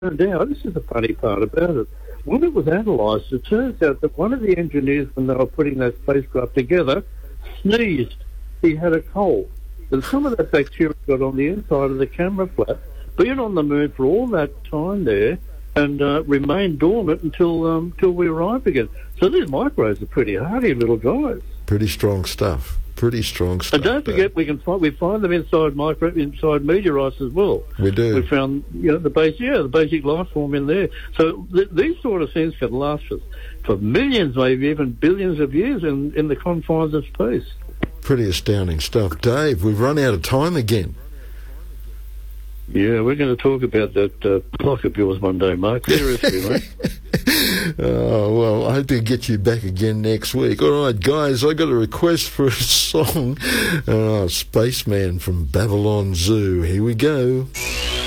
turned out, this is the funny part about it, when it was analysed, it turns out that one of the engineers, when they were putting that spacecraft together, sneezed. He had a cold. And some of that bacteria got on the inside of the camera flap, been on the moon for all that time there, and remained dormant until we arrived again. So these microbes are pretty hardy little guys. Pretty strong stuff. And don't forget, we find them inside meteorites as well. We do. We found the basic life form in there. So these sort of things can last for millions, maybe even billions of years in the confines of space. Pretty astounding stuff. Dave, we've run out of time again. Yeah, we're going to talk about that clock of yours one day, Mark. Seriously, mate. Oh, well, I hope to get you back again next week. All right, guys, I got a request for a song. Spaceman from Babylon Zoo. Here we go.